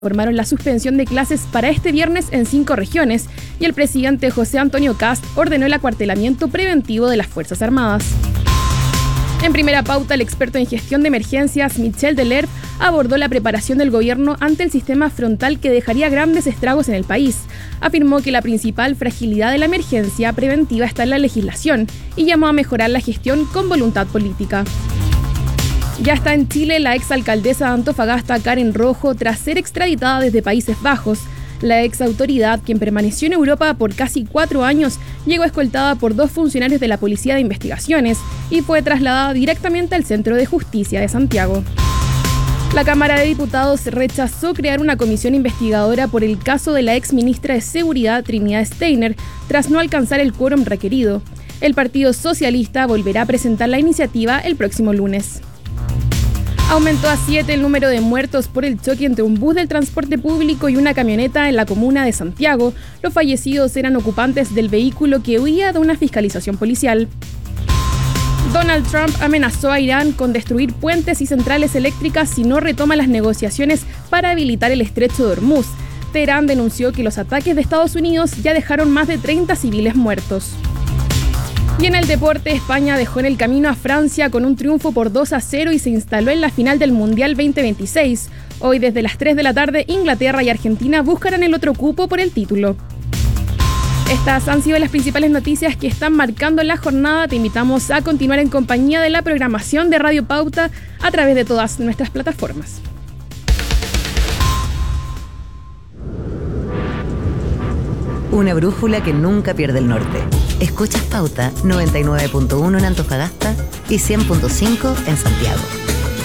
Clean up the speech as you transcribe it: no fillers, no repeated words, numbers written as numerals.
Informaron la suspensión de clases para este viernes en 5 regiones y el presidente José Antonio Kast ordenó el acuartelamiento preventivo de las Fuerzas Armadas. En primera pauta, el experto en gestión de emergencias, Michel Delerve, abordó la preparación del gobierno ante el sistema frontal que dejaría grandes estragos en el país. Afirmó que la principal fragilidad de la emergencia preventiva está en la legislación y llamó a mejorar la gestión con voluntad política. Ya está en Chile la exalcaldesa de Antofagasta, Karen Rojo, tras ser extraditada desde Países Bajos. La exautoridad, quien permaneció en Europa por casi 4 años, llegó escoltada por 2 funcionarios de la Policía de Investigaciones y fue trasladada directamente al Centro de Justicia de Santiago. La Cámara de Diputados rechazó crear una comisión investigadora por el caso de la exministra de Seguridad, Trinidad Steiner, tras no alcanzar el quórum requerido. El Partido Socialista volverá a presentar la iniciativa el próximo lunes. Aumentó a 7 el número de muertos por el choque entre un bus del transporte público y una camioneta en la comuna de Santiago. Los fallecidos eran ocupantes del vehículo que huía de una fiscalización policial. Donald Trump amenazó a Irán con destruir puentes y centrales eléctricas si no retoma las negociaciones para habilitar el estrecho de Hormuz. Teherán denunció que los ataques de Estados Unidos ya dejaron más de 30 civiles muertos. Y en el deporte, España dejó en el camino a Francia con un triunfo por 2-0 y se instaló en la final del Mundial 2026. Hoy, desde las 3 de la tarde, Inglaterra y Argentina buscarán el otro cupo por el título. Estas han sido las principales noticias que están marcando la jornada. Te invitamos a continuar en compañía de la programación de Radio Pauta a través de todas nuestras plataformas. Una brújula que nunca pierde el norte. Escuchas Pauta 99.1 en Antofagasta y 100.5 en Santiago.